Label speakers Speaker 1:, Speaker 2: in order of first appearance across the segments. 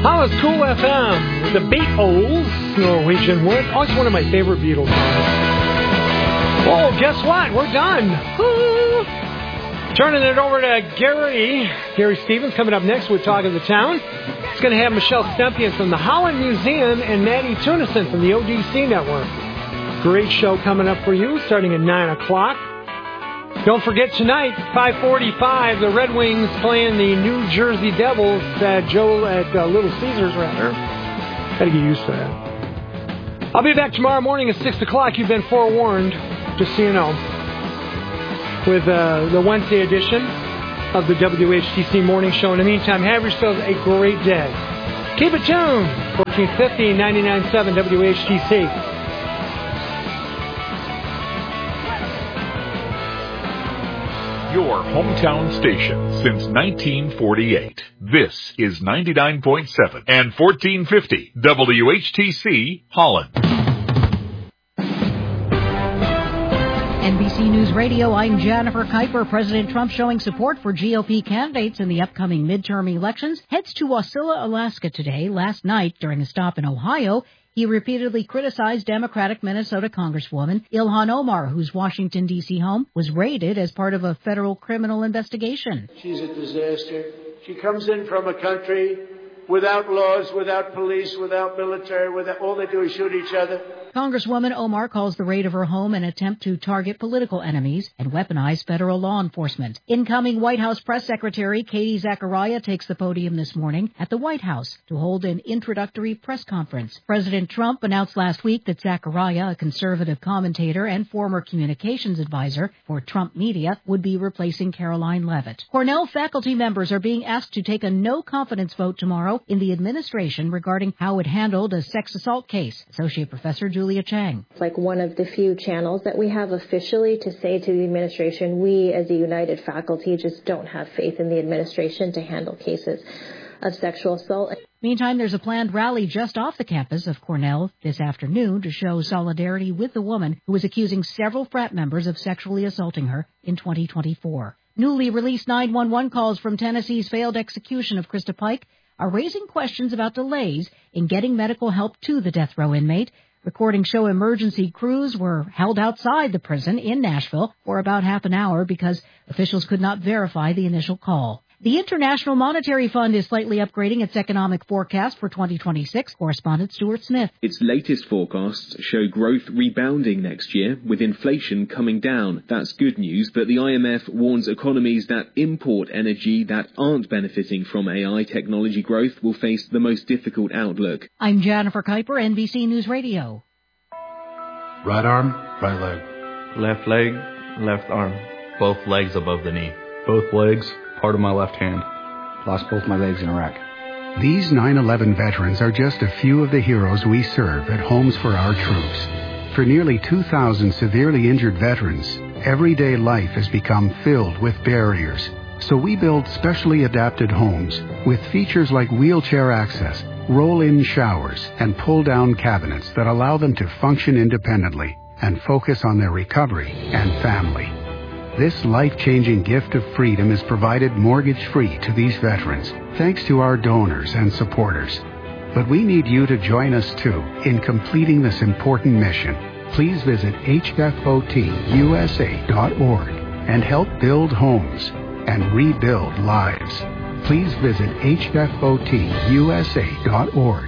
Speaker 1: Hollis Cool FM with the Beatles, Norwegian Wood. Always one of my favorite Beatles songs. Oh, guess what? We're done. Woo. Turning it over to Gary Stevens, coming up next with Talk of the Town. It's going to have Michelle Stempian from the Holland Museum and Maddie Tunison from the ODC Network. Great show coming up for you, starting at 9 o'clock. Don't forget tonight, 5:45, the Red Wings playing the New Jersey Devils at Little Caesars, rather. Got to get used to that. I'll be back tomorrow morning at 6 o'clock. You've been forewarned, just so you know, with the Wednesday edition of the WHTC Morning Show. In the meantime, have yourselves a great day. Keep it tuned, 1450, 99.7 WHTC.
Speaker 2: Your hometown station since 1948. This is 99.7 and 1450 WHTC Holland.
Speaker 3: NBC News Radio, I'm Jennifer Kuiper. President Trump showing support for GOP candidates in the upcoming midterm elections. Heads to Wasilla, Alaska today. Last night, during a stop in Ohio, he repeatedly criticized Democratic Minnesota Congresswoman Ilhan Omar, whose Washington, D.C. home was raided as part of a federal criminal investigation.
Speaker 4: She's a disaster. She comes in from a country without laws, without police, without military, all they do is shoot each other.
Speaker 3: Congresswoman Omar calls the raid of her home an attempt to target political enemies and weaponize federal law enforcement. Incoming White House Press Secretary Katie Zachariah takes the podium this morning at the White House to hold an introductory press conference. President Trump announced last week that Zachariah, a conservative commentator and former communications advisor for Trump Media, would be replacing Caroline Leavitt. Cornell faculty members are being asked to take a no-confidence vote tomorrow in the administration regarding how it handled a sex assault case. Associate Professor Julia Chang.
Speaker 5: It's like one of the few channels that we have officially to say to the administration, we as a united faculty just don't have faith in the administration to handle cases of sexual assault.
Speaker 3: Meantime, there's a planned rally just off the campus of Cornell this afternoon to show solidarity with the woman who is accusing several frat members of sexually assaulting her in 2024. Newly released 911 calls from Tennessee's failed execution of Krista Pike are raising questions about delays in getting medical help to the death row inmate. Recordings show emergency crews were held outside the prison in Nashville for about half an hour because officials could not verify the initial call. The International Monetary Fund is slightly upgrading its economic forecast for 2026. Correspondent Stuart Smith.
Speaker 6: Its latest forecasts show growth rebounding next year, with inflation coming down. That's good news, but the IMF warns economies that import energy that aren't benefiting from AI technology growth will face the most difficult outlook.
Speaker 3: I'm Jennifer Kuiper, NBC News Radio.
Speaker 7: Right arm, right leg.
Speaker 8: Left leg, left arm. Both legs above the knee.
Speaker 7: Both legs, part of my left hand.
Speaker 9: Lost both my legs in Iraq.
Speaker 10: These 9/11 veterans are just a few of the heroes we serve at Homes for Our Troops. For nearly 2,000 severely injured veterans, everyday life has become filled with barriers. So we build specially adapted homes with features like wheelchair access, roll-in showers, and pull-down cabinets that allow them to function independently and focus on their recovery and family. This life-changing gift of freedom is provided mortgage-free to these veterans, thanks to our donors and supporters. But we need you to join us, too, in completing this important mission. Please visit hfotusa.org and help build homes and rebuild lives. Please visit hfotusa.org.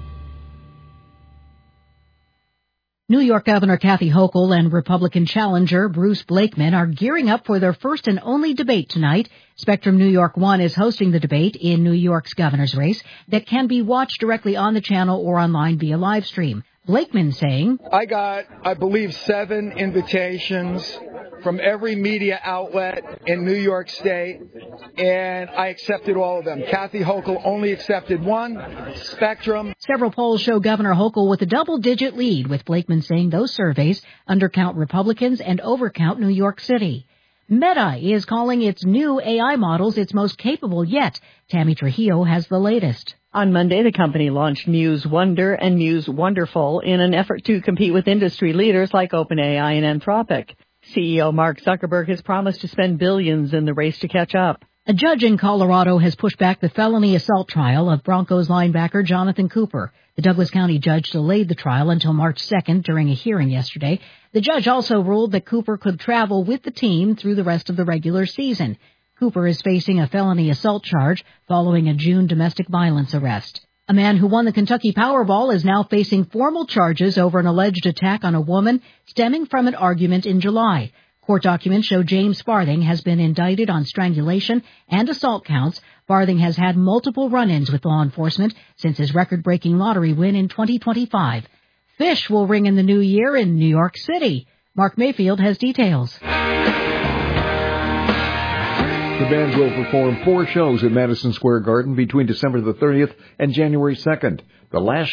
Speaker 3: New York Governor Kathy Hochul and Republican challenger Bruce Blakeman are gearing up for their first and only debate tonight. Spectrum New York 1 is hosting the debate in New York's governor's race that can be watched directly on the channel or online via live stream. Blakeman saying,
Speaker 11: I got, I believe, 7 invitations from every media outlet in New York State, and I accepted all of them. Kathy Hochul only accepted 1, Spectrum.
Speaker 3: Several polls show Governor Hochul with a double-digit lead, with Blakeman saying those surveys undercount Republicans and overcount New York City. Meta is calling its new AI models its most capable yet. Tammy Trujillo has the latest.
Speaker 12: On Monday, the company launched Muse Wonder and Muse Wonderful in an effort to compete with industry leaders like OpenAI and Anthropic. CEO Mark Zuckerberg has promised to spend billions in the race to catch up.
Speaker 3: A judge in Colorado has pushed back the felony assault trial of Broncos linebacker Jonathan Cooper. The Douglas County judge delayed the trial until March 2nd during a hearing yesterday. The judge also ruled that Cooper could travel with the team through the rest of the regular season. Cooper is facing a felony assault charge following a June domestic violence arrest. A man who won the Kentucky Powerball is now facing formal charges over an alleged attack on a woman stemming from an argument in July. Court documents show James Farthing has been indicted on strangulation and assault counts. Farthing has had multiple run-ins with law enforcement since his record-breaking lottery win in 2025. Fish will ring in the new year in New York City. Mark Mayfield has details.
Speaker 13: The band will perform 4 shows at Madison Square Garden between December the 30th and January 2nd. The last